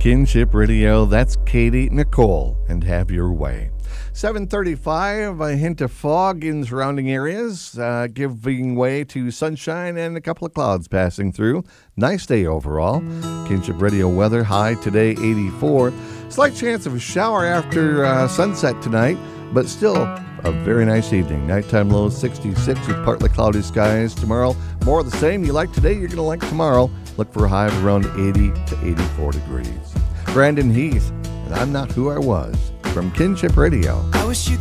Kinship Radio. That's Katie Nicole and Have Your Way. 7:35, a hint of fog in surrounding areas, giving way to sunshine and a couple of clouds passing through. Nice day overall. Kinship Radio weather, high today 84. Slight chance of a shower after sunset tonight, but still a very nice evening. Nighttime low 66 with partly cloudy skies. Tomorrow, more of the same. You like today, you're going to like tomorrow. Look for a high of around 80 to 84 degrees. Brandon Heath, and I'm Not Who I Was, from Kinship Radio. I wish you